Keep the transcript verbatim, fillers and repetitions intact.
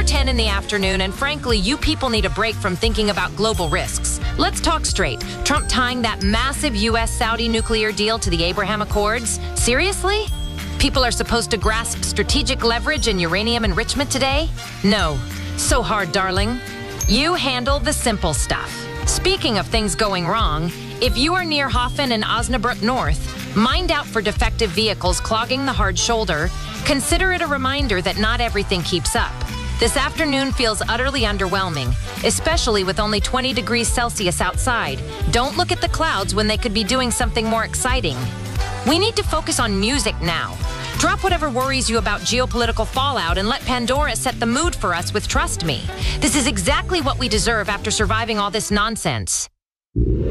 ten in the afternoon, and frankly, you people need a break from thinking about global risks. Let's talk straight. Trump tying that massive U S Saudi nuclear deal to the Abraham Accords? Seriously? People are supposed to grasp strategic leverage in uranium enrichment today? No. So hard, darling. You handle the simple stuff. Speaking of things going wrong, if you are near Hoffen and Osnabrück North, mind out for defective vehicles clogging the hard shoulder. Consider it a reminder that not everything keeps up. This afternoon feels utterly underwhelming, especially with only twenty degrees Celsius outside. Don't look at the clouds when they could be doing something more exciting. We need to focus on music now. Drop whatever worries you about geopolitical fallout and let Pandora set the mood for us with Trust Me. This is exactly what we deserve after surviving all this nonsense.